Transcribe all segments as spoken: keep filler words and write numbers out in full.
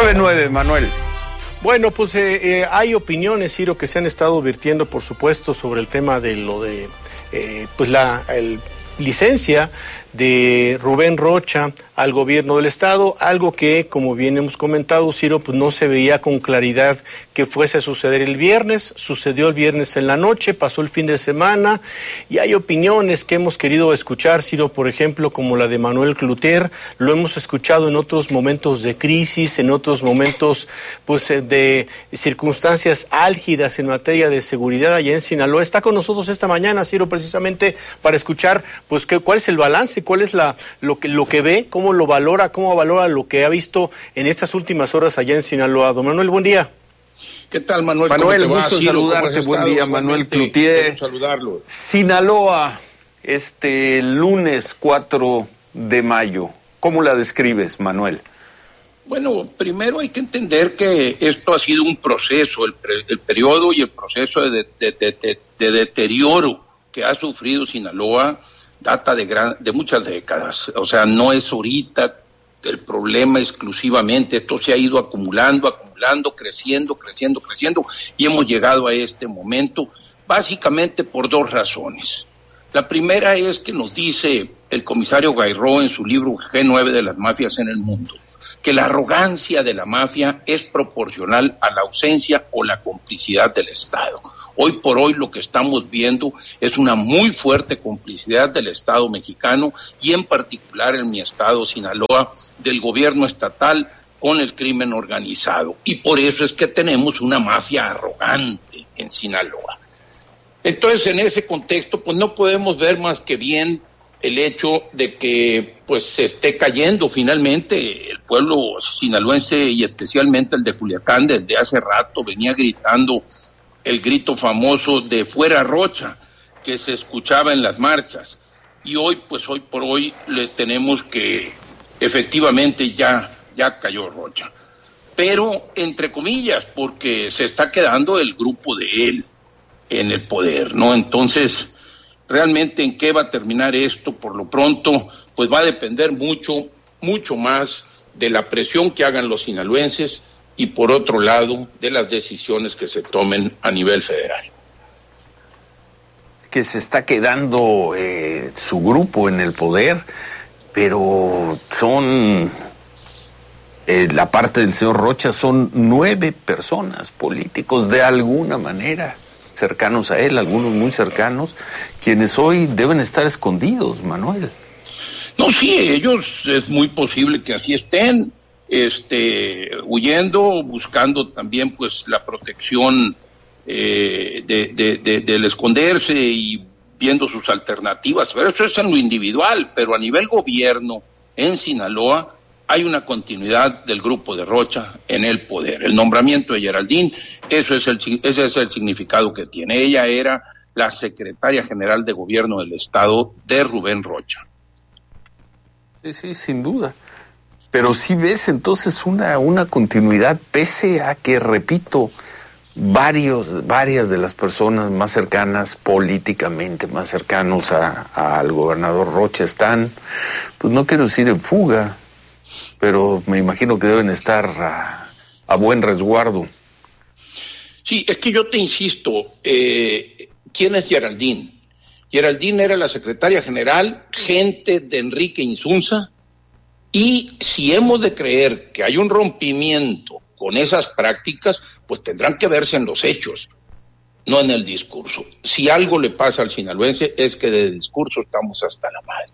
nueve nueve, Manuel. Bueno, pues eh, eh, hay opiniones, Ciro, que se han estado vertiendo, por supuesto, sobre el tema de lo de, eh, pues la el, licencia de Rubén Rocha al gobierno del estado, algo que, como bien hemos comentado, Ciro, pues no se veía con claridad que fuese a suceder el viernes. Sucedió el viernes en la noche, pasó el fin de semana, y hay opiniones que hemos querido escuchar, Ciro, por ejemplo, como la de Manuel Cloutier. Lo hemos escuchado en otros momentos de crisis, en otros momentos pues de circunstancias álgidas en materia de seguridad allá en Sinaloa. Está con nosotros esta mañana, Ciro, precisamente para escuchar pues qué, cuál es el balance, cuál es la lo que lo que ve, cómo lo valora, cómo valora lo que ha visto en estas últimas horas allá en Sinaloa. Don Manuel, buen día. ¿Qué tal, Manuel? Manuel, gusto en saludarte. Buen día, Manuel Cloutier. Saludarlo. Sinaloa, este lunes cuatro de mayo. ¿Cómo la describes, Manuel? Bueno, primero hay que entender que esto ha sido un proceso, el, pre, el periodo y el proceso de, de, de, de, de deterioro que ha sufrido Sinaloa data de, gran, de muchas décadas. O sea, no es ahorita el problema exclusivamente, esto se ha ido acumulando, acumulando, creciendo, creciendo, creciendo, y hemos llegado a este momento básicamente por dos razones. La primera es que nos dice el comisario Gairó en su libro G nueve de las mafias en el mundo, que la arrogancia de la mafia es proporcional a la ausencia o la complicidad del Estado. Hoy por hoy lo que estamos viendo es una muy fuerte complicidad del Estado mexicano y en particular en mi estado, Sinaloa, del gobierno estatal con el crimen organizado. Y por eso es que tenemos una mafia arrogante en Sinaloa. Entonces, en ese contexto, pues no podemos ver más que bien el hecho de que pues se esté cayendo finalmente el pueblo sinaloense y especialmente el de Culiacán. Desde hace rato venía gritando el grito famoso de fuera Rocha, que se escuchaba en las marchas, y hoy, pues hoy por hoy, le tenemos que efectivamente ya, ya cayó Rocha, pero entre comillas, porque se está quedando el grupo de él en el poder, ¿no? Entonces, realmente en qué va a terminar esto, por lo pronto, pues va a depender mucho, mucho más de la presión que hagan los sinaloenses, y por otro lado, de las decisiones que se tomen a nivel federal. Que se está quedando eh, su grupo en el poder, pero son, eh, la parte del señor Rocha, son nueve personas, políticos de alguna manera, cercanos a él, algunos muy cercanos, quienes hoy deben estar escondidos, Manuel. No, sí, ellos es muy posible que así estén, este, huyendo, buscando también pues la protección eh, de, de, de, del esconderse y viendo sus alternativas, pero eso es en lo individual, pero a nivel gobierno en Sinaloa hay una continuidad del grupo de Rocha en el poder. El nombramiento de Geraldine, eso es el, ese es el significado que tiene. Ella era la secretaria general de gobierno del estado de Rubén Rocha. Sí, sí, sin duda. Pero sí ves entonces una, una continuidad, pese a que, repito, varios, varias de las personas más cercanas políticamente, más cercanos a, a, al gobernador Rocha están, pues no quiero decir en fuga, pero me imagino que deben estar a, a buen resguardo. Sí, es que yo te insisto, eh, ¿quién es Geraldine? Geraldine era la secretaria general, gente de Enrique Insunza. Y si hemos de creer que hay un rompimiento con esas prácticas, pues tendrán que verse en los hechos, no en el discurso. Si algo le pasa al sinaloense es que de discurso estamos hasta la madre.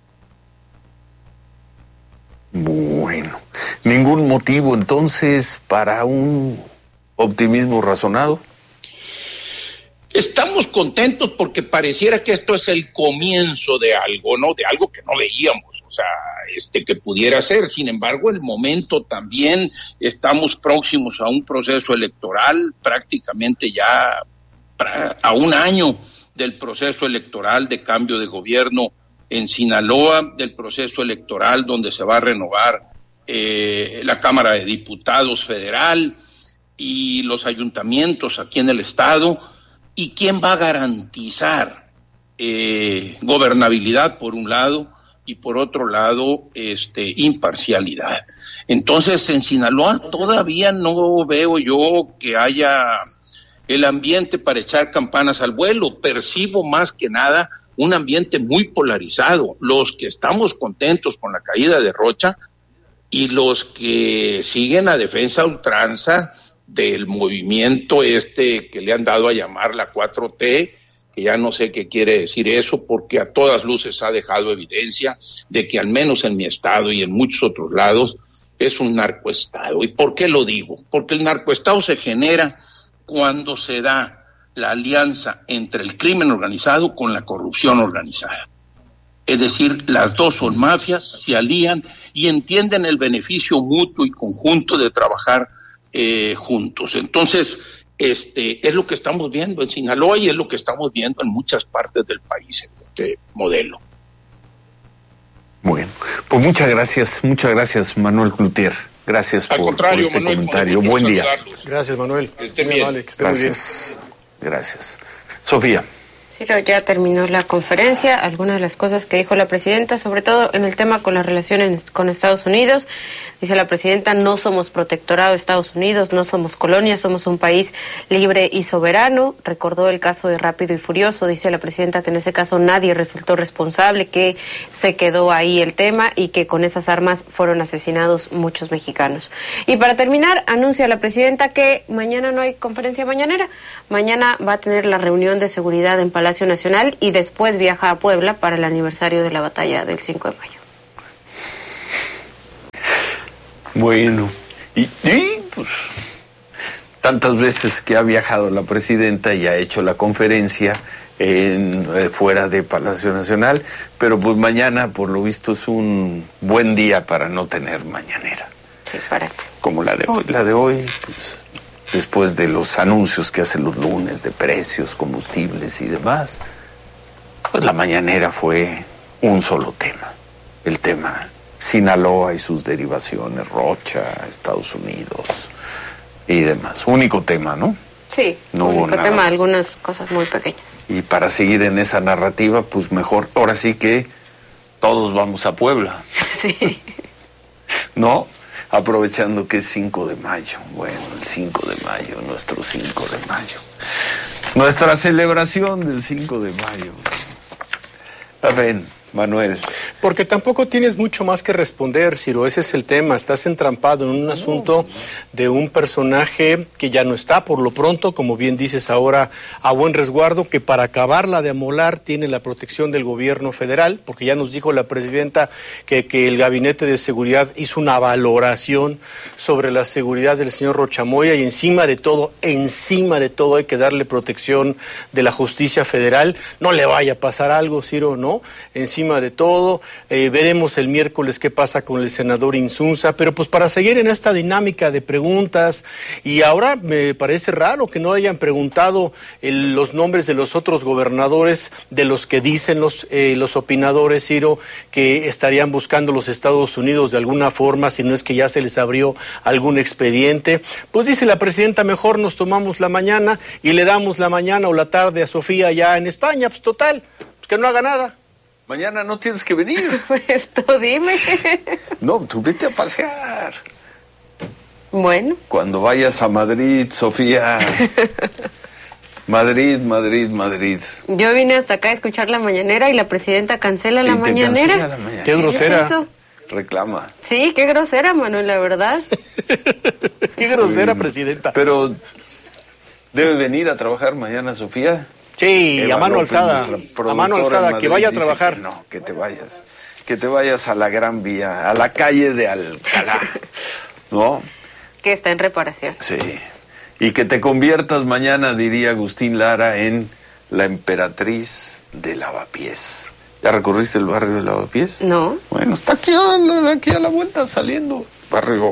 Bueno, ningún motivo entonces para un optimismo razonado. Estamos contentos porque pareciera que esto es el comienzo de algo, ¿no? De algo que no veíamos, o sea, este que pudiera ser. Sin embargo, el momento también, estamos próximos a un proceso electoral, prácticamente ya a un año del proceso electoral de cambio de gobierno en Sinaloa, del proceso electoral donde se va a renovar eh, la Cámara de Diputados federal y los ayuntamientos aquí en el estado. ¿Y quién va a garantizar eh, gobernabilidad por un lado y por otro lado, este, imparcialidad. Entonces, en Sinaloa todavía no veo yo que haya el ambiente para echar campanas al vuelo. Percibo más que nada un ambiente muy polarizado. Los que estamos contentos con la caída de Rocha y los que siguen a defensa ultranza del movimiento este que le han dado a llamar la cuatro T, que ya no sé qué quiere decir eso, porque a todas luces ha dejado evidencia de que al menos en mi estado y en muchos otros lados es un narcoestado. ¿Y por qué lo digo? Porque el narcoestado se genera cuando se da la alianza entre el crimen organizado con la corrupción organizada. Es decir, las dos son mafias, se alían y entienden el beneficio mutuo y conjunto de trabajar eh, juntos. Entonces, este es lo que estamos viendo en Sinaloa y es lo que estamos viendo en muchas partes del país, en este modelo. Bueno, pues muchas gracias, muchas gracias, Manuel Cloutier. Gracias por, por este Manuel, comentario. Buen día. Gracias, Manuel. Que esté bien. Vale, que esté gracias. Muy bien. Gracias. Sofía. Ciro, ya terminó la conferencia, algunas de las cosas que dijo la presidenta, sobre todo en el tema con las relaciones con Estados Unidos. Dice la presidenta, no somos protectorado de Estados Unidos, no somos colonia, somos un país libre y soberano. Recordó el caso de Rápido y Furioso, dice la presidenta que en ese caso nadie resultó responsable, que se quedó ahí el tema y que con esas armas fueron asesinados muchos mexicanos. Y para terminar, anuncia la presidenta que mañana no hay conferencia mañanera, mañana va a tener la reunión de seguridad en Palacio Nacional y después viaja a Puebla para el aniversario de la batalla del cinco de mayo. Bueno, y, y pues tantas veces que ha viajado la presidenta y ha hecho la conferencia en, eh, fuera de Palacio Nacional, pero pues mañana por lo visto es un buen día para no tener mañanera. Sí, para. Como la de hoy, la de hoy, pues después de los anuncios que hacen los lunes de precios, combustibles y demás, pues la mañanera fue un solo tema, el tema Sinaloa y sus derivaciones, Rocha, Estados Unidos y demás. Único tema, ¿no? Sí, no único hubo nada tema, más. Algunas cosas muy pequeñas. Y para seguir en esa narrativa, pues mejor, ahora sí que todos vamos a Puebla. Sí. ¿No? Aprovechando que es cinco de mayo. Bueno, el cinco de mayo, nuestro cinco de mayo. Nuestra celebración del cinco de mayo. A ver, Manuel. Porque tampoco tienes mucho más que responder, Ciro, ese es el tema, estás entrampado en un asunto de un personaje que ya no está, por lo pronto, como bien dices ahora, a buen resguardo, que para acabarla de amolar tiene la protección del gobierno federal, porque ya nos dijo la presidenta que, que el Gabinete de Seguridad hizo una valoración sobre la seguridad del señor Rocha Moya y encima de todo, encima de todo hay que darle protección de la justicia federal, no le vaya a pasar algo, Ciro, ¿no? Encima de todo. Eh, veremos el miércoles qué pasa con el senador Insunza, pero pues para seguir en esta dinámica de preguntas, y ahora me parece raro que no hayan preguntado el, los nombres de los otros gobernadores, de los que dicen los, eh, los opinadores, Ciro, que estarían buscando los Estados Unidos de alguna forma, si no es que ya se les abrió algún expediente. Pues dice la presidenta, mejor nos tomamos la mañana y le damos la mañana o la tarde a Sofía ya en España, pues total, pues que no haga nada. Mañana no tienes que venir. Pues tú dime. No, tú vete a pasear. Bueno. Cuando vayas a Madrid, Sofía. Madrid, Madrid, Madrid. Yo vine hasta acá a escuchar la mañanera y la presidenta cancela la, mañanera. cancela la mañanera. Qué grosera. ¿Qué es eso? Reclama. Sí, qué grosera, Manuel, la verdad. Qué grosera, presidenta. Pero, ¿debe venir a trabajar mañana, Sofía? Sí, Eva a mano López, alzada, nuestra a mano productora en alzada, que vaya a Madrid, trabajar. que no, que te vayas, que te vayas a la Gran Vía, a la calle de Alcalá, ¿no? Que está en reparación. Sí, y que te conviertas mañana, diría Agustín Lara, en la emperatriz de Lavapiés. ¿Ya recorriste el barrio de Lavapiés? No. Bueno, está aquí a la, aquí a la vuelta saliendo, barrio,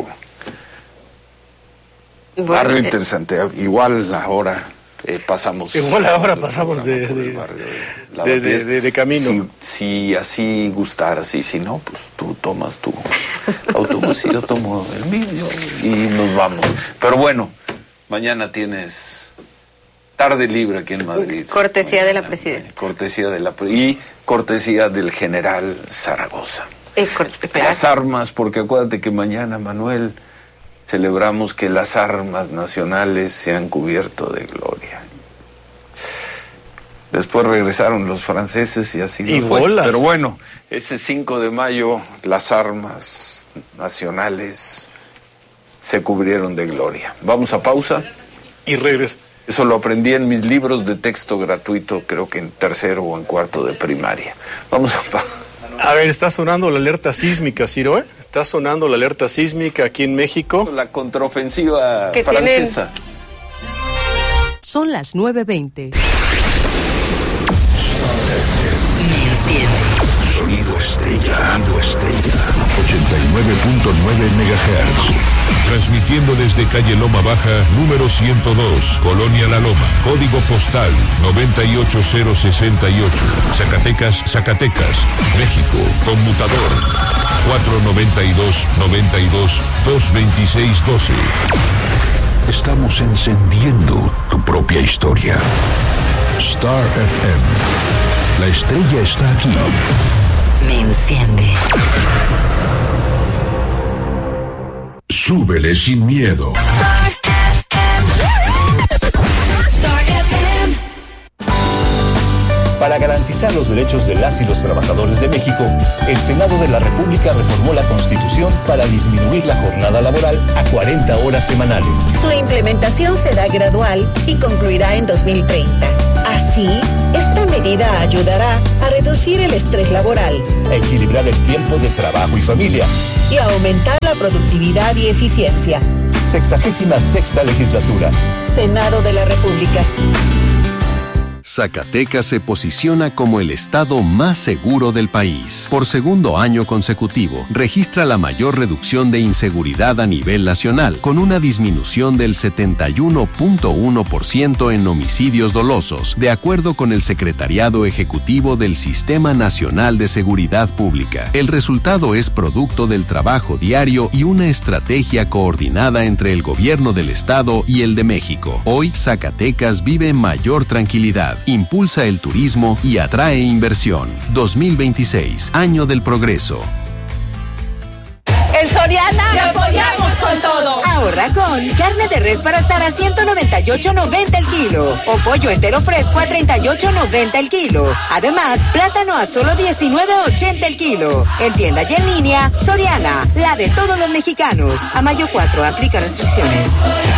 Bueno, barrio eh, interesante, igual ahora... Eh, pasamos igual ahora pasamos de, de, de, de, de, de camino. Si, si así gustaras y si no, pues tú tomas tu autobús y yo tomo el mío y nos vamos. Pero bueno, mañana tienes tarde libre aquí en Madrid. Cortesía mañana, de la presidenta. Cortesía de la y cortesía del general Zaragoza. Eh, claro. Las armas, porque acuérdate que mañana, Manuel, celebramos que las armas nacionales se han cubierto de gloria. Después regresaron los franceses y así y nos fue. bolas. Pero bueno, ese cinco de mayo las armas nacionales se cubrieron de gloria. Vamos a pausa. Y regresa. Eso lo aprendí en mis libros de texto gratuito, creo que en tercero o en cuarto de primaria. Vamos a pausa. A ver, está sonando la alerta sísmica, Ciro, ¿eh? Está sonando la alerta sísmica aquí en México. La contraofensiva ¿Qué francesa. tienen? Son las nueve veinte. Sonido Estrella. Sonido Estrella. ochenta y nueve punto nueve megahertz. Transmitiendo desde calle Loma Baja, número ciento dos, Colonia La Loma. Código postal noventa y ocho cero sesenta y ocho. Zacatecas, Zacatecas, México. Conmutador cuatro noventa y dos noventa y dos dos veintiséis doce. Estamos encendiendo tu propia historia. Star F M. La estrella está aquí. Me enciende. Súbele sin miedo. Para garantizar los derechos de las y los trabajadores de México, el Senado de la República reformó la Constitución para disminuir la jornada laboral a cuarenta horas semanales. Su implementación será gradual y concluirá en dos mil treinta. Así, esta medida ayudará a reducir el estrés laboral, A equilibrar el tiempo de trabajo y familia. y a aumentar la productividad y eficiencia. Sexagésima sexta legislatura. Senado de la República. Zacatecas se posiciona como el estado más seguro del país. Por segundo año consecutivo, registra la mayor reducción de inseguridad a nivel nacional, con una disminución del setenta y uno punto uno por ciento en homicidios dolosos, de acuerdo con el Secretariado Ejecutivo del Sistema Nacional de Seguridad Pública. El resultado es producto del trabajo diario y una estrategia coordinada entre el gobierno del estado y el de México. Hoy, Zacatecas vive mayor tranquilidad, impulsa el turismo y atrae inversión. dos mil veintiséis, año del progreso. En Soriana te apoyamos con todo. Ahorra con carne de res para asar a ciento noventa y ocho noventa el kilo o pollo entero fresco a treinta y ocho noventa el kilo. Además, plátano a solo diecinueve ochenta el kilo. En tienda y en línea, Soriana, la de todos los mexicanos. A mayo cuatro, aplica restricciones.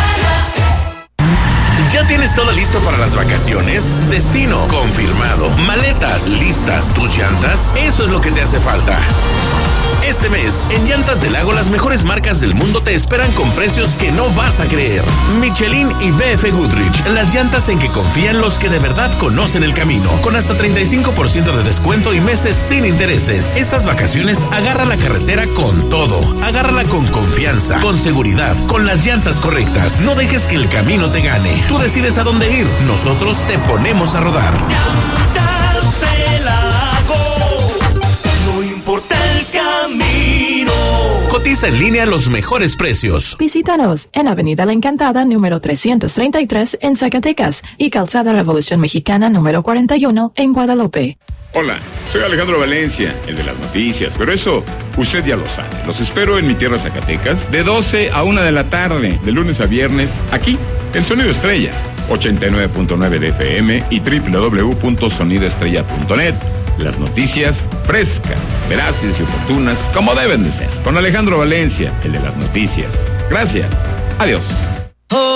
¿Ya tienes todo listo para las vacaciones? Destino confirmado. Maletas listas. ¿Tus llantas? Eso es lo que te hace falta. Este mes, en Llantas del Lago, las mejores marcas del mundo te esperan con precios que no vas a creer. Michelin y B F Goodrich, las llantas en que confían los que de verdad conocen el camino, con hasta treinta y cinco por ciento de descuento y meses sin intereses. Estas vacaciones, agarra la carretera con todo. Agárrala con confianza, con seguridad, con las llantas correctas. No dejes que el camino te gane. Tú decides a dónde ir. Nosotros te ponemos a rodar. Llantas del Lago, no importa el camino. Cotiza en línea los mejores precios. Visítanos en Avenida La Encantada, número trescientos treinta y tres en Zacatecas y Calzada Revolución Mexicana, número cuarenta y uno en Guadalupe. Hola, soy Alejandro Valencia, el de las noticias, pero eso usted ya lo sabe. Los espero en mi tierra Zacatecas de doce a una de la tarde, de lunes a viernes, aquí, en Sonido Estrella, ochenta y nueve punto nueve de F M y doble u doble u doble u punto sonido estrella punto net. Las noticias frescas, veraces y oportunas, como deben de ser. Con Alejandro Valencia, el de las noticias. Gracias. Adiós.